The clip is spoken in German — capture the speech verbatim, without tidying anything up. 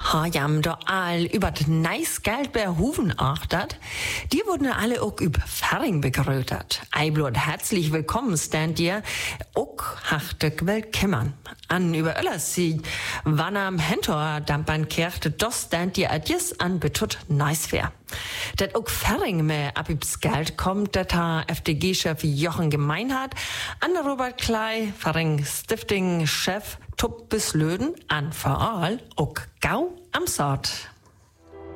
Hajam da all über das nice Geld bei Huven achtet. Die wurden alle auch über Ferring begrötet. Eiblot herzlich willkommen stand dir, auch hachtig willkommen. An über alles sie, wann am Hentor dampern kehrte, das stand dir adjes an betut nice fair. Dat auch Ferring mehr ab übers Geld kommt, dat ha F D G-Chef Jochen Gemeinhardt, an Robert Klei, Ferring Stifting-Chef Tupp bis Löden, an vor allem auch Gau am Sort.